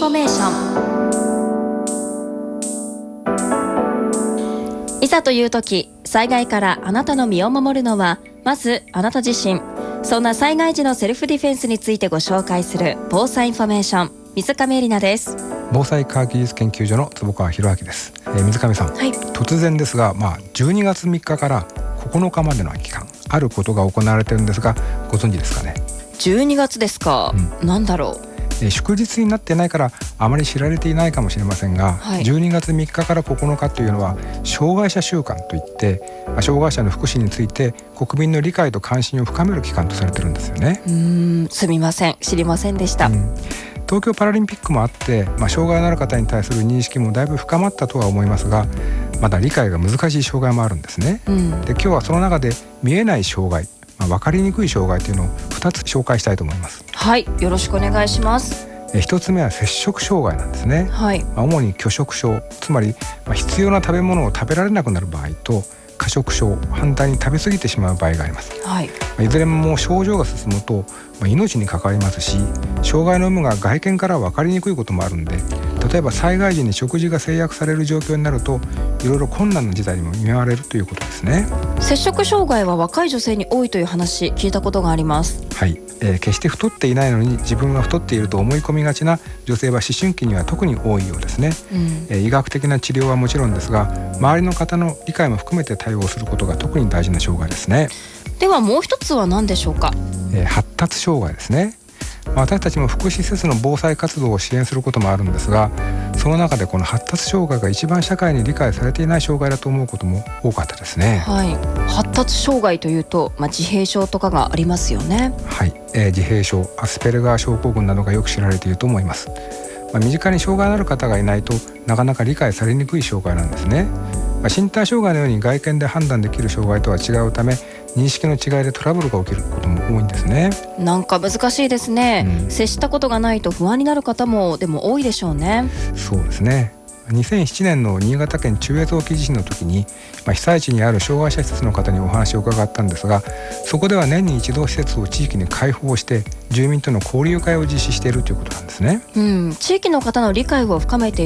フォメーション。いざという時、災害からあなたの身を守るのはまずあなた自身。そんな災害時のセルフディフェンスについてご紹介する防災インフォメーション、水上絵里奈です。 防災科学技術研究所の坪川博明です。水上さん、 はい、 突然ですが、12月3日から9日までの期間、あることが行われているんですが、ご存知ですかね。 12月ですか、なんだろう。 祝日になってないからあまり知られていないかもしれませんが、12月3日から9日というのは障害者週間といって、障害者の福祉について国民の理解と関心を深める期間とされているんですよね。 すみません、知りませんでした。 東京パラリンピックもあって、障害のある方に対する認識もだいぶ深まったとは思いますが、まだ理解が難しい障害もあるんですね。で、今日はその中で見えない障害、分かりにくい障害というのを2つ紹介したいと思います。 はい、よろしくお願いします。 1つ目は摂食障害なんですね。主に拒食症、つまり必要な食べ物を食べられなくなる場合と、過食症、反対に食べ過ぎてしまう場合があります。いずれも症状が進むと命に関わりますし、障害の有無が外見から分かりにくいこともあるんで、例えば災害時に食事が制約される状況になると、いろいろ困難な事態にも見舞われるということですね。 摂食障害は若い女性に多いという話、聞いたことがあります。 決して太っていないのに自分は太っていると思い込みがちな女性は思春期には特に多いようですね。医学的な治療はもちろんですが、周りの方の理解も含めて対応することが特に大事な障害ですね。 ではもう一つは何でしょうか。 発達障害ですね。私たちも福祉施設の防災活動を支援することもあるんですが、その中でこの発達障害が一番社会に理解されていない障害だと思うことも多かったですね。 発達障害というと、自閉症とかがありますよね。 自閉症、アスペルガー症候群などがよく知られていると思います。身近に障害のある方がいないとなかなか理解されにくい障害なんですね。身体障害のように外見で判断できる障害とは違うため、認識の違いでトラブルが起きることも多いんですね。 なんか難しいですね。接したことがないと不安になる方もでも多いでしょうね。 そうですね。2007年の新潟県中越沖地震の時に、被災地にある障害者施設の方にお話を伺ったんですが、そこでは年に一度施設を地域に開放して住民との交流会を実施しているということなんですね。 地域の方の理解を深めて